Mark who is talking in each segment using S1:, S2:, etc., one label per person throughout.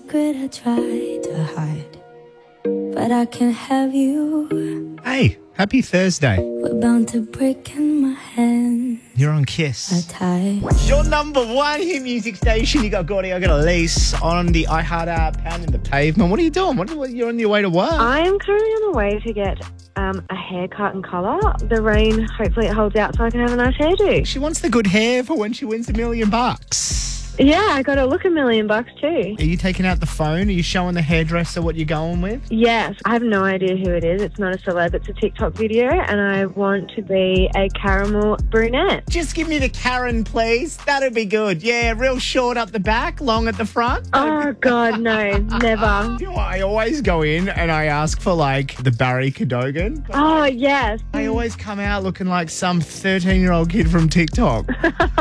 S1: secret I try to hide, but I can't have you.
S2: Hey, happy Thursday.
S1: We're bound to break in my hand.
S2: You're on Kiss.
S1: Tie.
S2: Your number one hit music station. You got Gordy, I got Elise on the iHeart app, pounding the pavement. What are you doing? You're on your way to work?
S3: I am currently on the way to get a haircut and colour. The rain, hopefully it holds out so I can have a nice hairdo.
S2: She wants the good hair for when she wins $1 million.
S3: Yeah, I got to look $1 million too.
S2: Are you taking out the phone? Are you showing the hairdresser what you're going with?
S3: Yes, I have no idea who it is. It's not a celeb, it's a TikTok video, and I want to be a caramel brunette.
S2: Just give me the Karen, please. That'd be good. Yeah, real short up the back, long at the front.
S3: Oh, God, no, never.
S2: You know what? I always go in and I ask for, like, the Barry Cadogan.
S3: Oh, yes.
S2: I always come out looking like some 13-year-old kid from TikTok.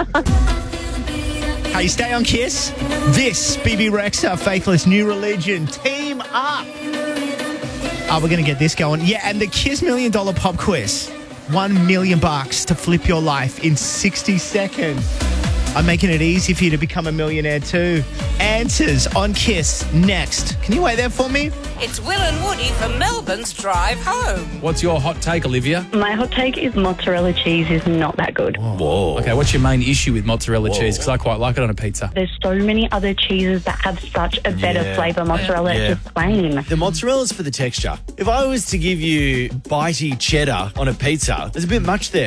S2: Hey, stay on Kiss. This, BB Rexa, Faithless, New Religion, Team Up. Oh, we're going to get this going. Yeah, and the Kiss $1 Million Pop Quiz. $1 million to flip your life in 60 seconds. I'm making it easy for you to become a millionaire too. Answers on Kiss next. Can you wait there for me?
S4: It's Will and Woody from Melbourne's Drive Home.
S5: What's your hot take, Olivia?
S6: My hot take is mozzarella cheese is not that good.
S5: Whoa. Okay, what's your main issue with mozzarella cheese? Because I quite like it on a pizza.
S6: There's so many other cheeses that have such a better flavour. Mozzarella is just plain.
S7: The mozzarella's for the texture. If I was to give you bitey cheddar on a pizza, there's a bit much there.